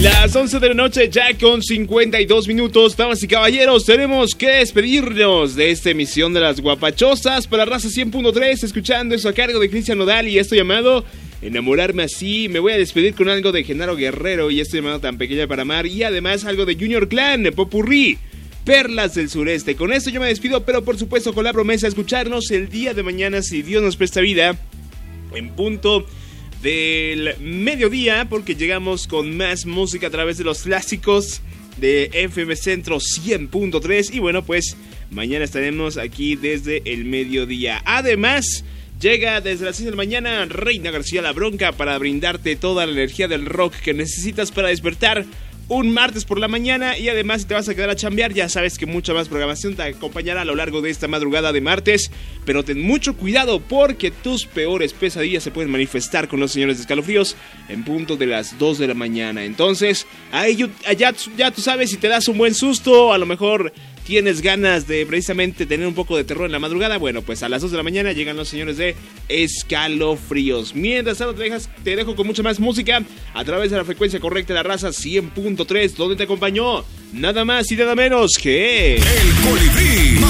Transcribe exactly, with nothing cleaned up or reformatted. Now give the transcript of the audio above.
Las once de la noche ya con cincuenta y dos minutos, damas y caballeros, tenemos que despedirnos de esta emisión de Las Guapachosas para Raza cien punto tres, escuchando eso a cargo de Cristian Nodal y esto llamado Enamorarme Así. Me voy a despedir con algo de Genaro Guerrero y esto llamado Tan Pequeña para Amar y además algo de Junior Clan, Popurrí, Perlas del Sureste. Con esto yo me despido, pero por supuesto con la promesa de escucharnos el día de mañana, si Dios nos presta vida, en punto del mediodía, porque llegamos con más música a través de los clásicos de F M Centro cien punto tres y bueno, pues mañana estaremos aquí desde el mediodía. Además, llega desde las seis de la mañana Reina García La Bronca para brindarte toda la energía del rock que necesitas para despertar un martes por la mañana. Y además, si te vas a quedar a chambear, ya sabes que mucha más programación te acompañará a lo largo de esta madrugada de martes. Pero ten mucho cuidado porque tus peores pesadillas se pueden manifestar con los señores de Escalofríos en punto de las dos de la mañana. Entonces, ahí ya, ya tú sabes, si te das un buen susto, a lo mejor tienes ganas de precisamente tener un poco de terror en la madrugada, bueno, pues a las dos de la mañana llegan los señores de Escalofríos. Mientras tanto te, dejas, te dejo con mucha más música a través de la frecuencia correcta de la Raza cien punto tres, donde te acompañó nada más y nada menos que El Colibrí.